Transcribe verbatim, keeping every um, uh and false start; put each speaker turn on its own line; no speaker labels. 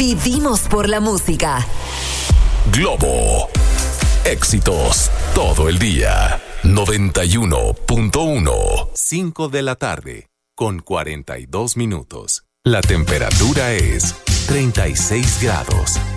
Vivimos por la música.
Globo. Éxitos todo el día. noventa y uno punto uno. cinco de la tarde, con cuarenta y dos minutos. La temperatura es treinta y seis grados.